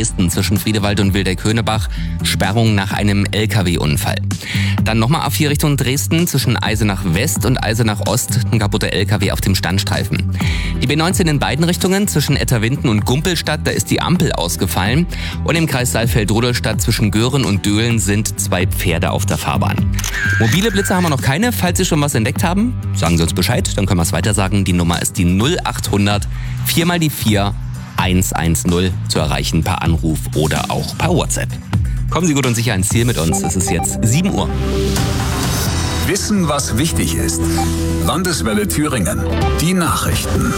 Dresden zwischen Friedewald und Wildeck-Höhnebach. Sperrung nach einem LKW-Unfall. Dann nochmal A4 Richtung Dresden zwischen Eisenach West und Eisenach Ost. Ein kaputter LKW auf dem Standstreifen. Die B19 in beiden Richtungen zwischen Etterwinden und Gumpelstadt. Da ist die Ampel ausgefallen. Und im Kreis Saalfeld-Rudolstadt zwischen Göhren und Döhlen sind 2 Pferde auf der Fahrbahn. Mobile Blitze haben wir noch keine. Falls Sie schon was entdeckt haben, sagen Sie uns Bescheid. Dann können wir es weiter sagen. Die Nummer ist die 0800 4 mal die 4 110 zu erreichen per Anruf oder auch per WhatsApp. Kommen Sie gut und sicher ins Ziel mit uns. Es ist jetzt 7 Uhr. Wissen, was wichtig ist. Landeswelle Thüringen. Die Nachrichten.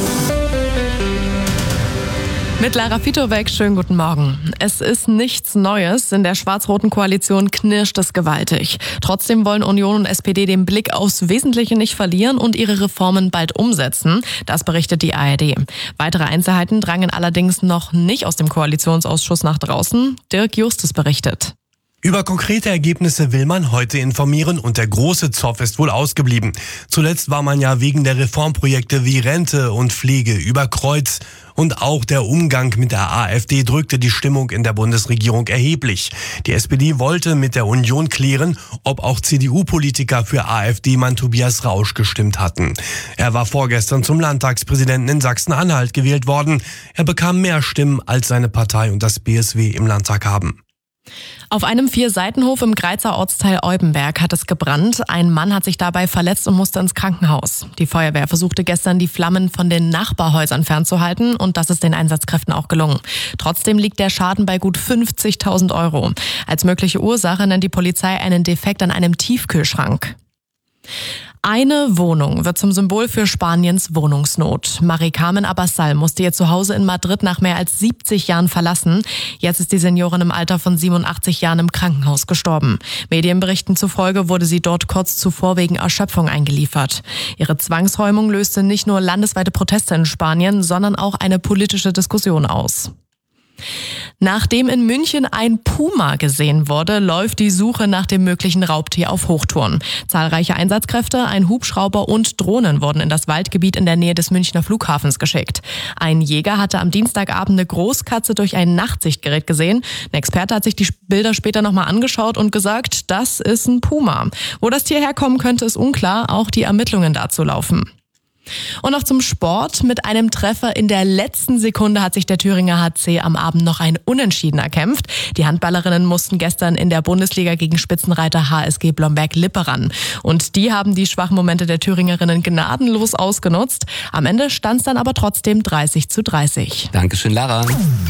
Mit Lara Fitowek, schönen guten Morgen. Es ist nichts Neues. In der schwarz-roten Koalition knirscht es gewaltig. Trotzdem wollen Union und SPD den Blick aufs Wesentliche nicht verlieren und ihre Reformen bald umsetzen. Das berichtet die ARD. Weitere Einzelheiten drangen allerdings noch nicht aus dem Koalitionsausschuss nach draußen. Dirk Justus berichtet. Über konkrete Ergebnisse will man heute informieren und der große Zoff ist wohl ausgeblieben. Zuletzt war man ja wegen der Reformprojekte wie Rente und Pflege über Kreuz. Und auch der Umgang mit der AfD drückte die Stimmung in der Bundesregierung erheblich. Die SPD wollte mit der Union klären, ob auch CDU-Politiker für AfD-Mann Tobias Rausch gestimmt hatten. Er war vorgestern zum Landtagspräsidenten in Sachsen-Anhalt gewählt worden. Er bekam mehr Stimmen, als seine Partei und das BSW im Landtag haben. Auf einem 4-Seitenhof im Greizer Ortsteil Eubenberg hat es gebrannt. Ein Mann hat sich dabei verletzt und musste ins Krankenhaus. Die Feuerwehr versuchte gestern, die Flammen von den Nachbarhäusern fernzuhalten und das ist den Einsatzkräften auch gelungen. Trotzdem liegt der Schaden bei gut 50.000 €. Als mögliche Ursache nennt die Polizei einen Defekt an einem Tiefkühlschrank. Eine Wohnung wird zum Symbol für Spaniens Wohnungsnot. Marie-Carmen Abassal musste ihr Zuhause in Madrid nach mehr als 70 Jahren verlassen. Jetzt ist die Seniorin im Alter von 87 Jahren im Krankenhaus gestorben. Medienberichten zufolge wurde sie dort kurz zuvor wegen Erschöpfung eingeliefert. Ihre Zwangsräumung löste nicht nur landesweite Proteste in Spanien, sondern auch eine politische Diskussion aus. Nachdem in München ein Puma gesehen wurde, läuft die Suche nach dem möglichen Raubtier auf Hochtouren. Zahlreiche Einsatzkräfte, ein Hubschrauber und Drohnen wurden in das Waldgebiet in der Nähe des Münchner Flughafens geschickt. Ein Jäger hatte am Dienstagabend eine Großkatze durch ein Nachtsichtgerät gesehen. Ein Experte hat sich die Bilder später nochmal angeschaut und gesagt, das ist ein Puma. Wo das Tier herkommen könnte, ist unklar. Auch die Ermittlungen dazu laufen. Und noch zum Sport. Mit einem Treffer in der letzten Sekunde hat sich der Thüringer HC am Abend noch ein Unentschieden erkämpft. Die Handballerinnen mussten gestern in der Bundesliga gegen Spitzenreiter HSG Blomberg-Lippe ran. Und die haben die schwachen Momente der Thüringerinnen gnadenlos ausgenutzt. Am Ende stand es dann aber trotzdem 30:30. Dankeschön, Lara.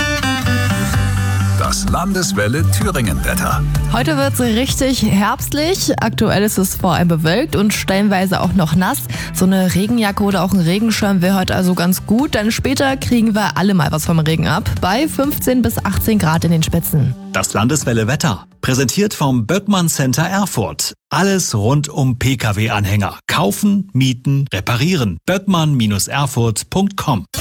Das Landeswelle Thüringen-Wetter. Heute wird es richtig herbstlich. Aktuell ist es vor allem bewölkt und stellenweise auch noch nass. So eine Regenjacke oder auch ein Regenschirm wäre heute also ganz gut, denn später kriegen wir alle mal was vom Regen ab. Bei 15 bis 18 Grad in den Spitzen. Das Landeswelle Wetter. Präsentiert vom Böckmann Center Erfurt. Alles rund um Pkw-Anhänger. Kaufen, mieten, reparieren. böckmann-erfurt.com.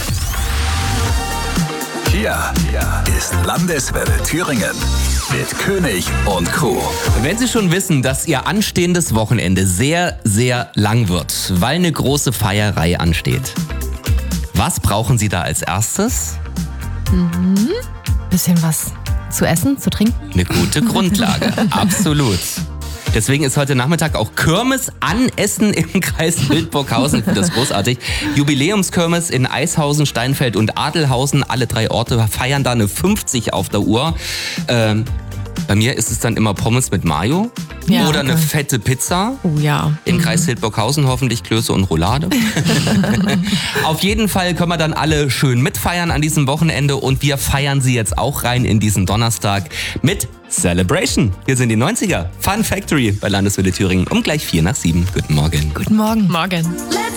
Hier ist Landeswelle Thüringen mit König und Co. Wenn Sie schon wissen, dass Ihr anstehendes Wochenende sehr, sehr lang wird, weil eine große Feierei ansteht, was brauchen Sie da als erstes? Bisschen was zu essen, zu trinken. Eine gute Grundlage, absolut. Deswegen ist heute Nachmittag auch Kirmes an Essen im Kreis Wildburghausen. Ich finde das großartig. Jubiläumskirmes in Eishausen, Steinfeld und Adelhausen. Alle 3 Orte feiern da eine 50 auf der Uhr. Bei mir ist es dann immer Pommes mit Mayo oder eine fette Pizza. Oh ja. Im Kreis Wildburghausen hoffentlich Klöße und Roulade. Auf jeden Fall können wir dann alle schön mitfeiern an diesem Wochenende und wir feiern sie jetzt auch rein in diesen Donnerstag mit Celebration. Wir sind die 90er. Fun Factory bei Landeswelle Thüringen um gleich 6:45. Guten Morgen. Guten Morgen. Morgen.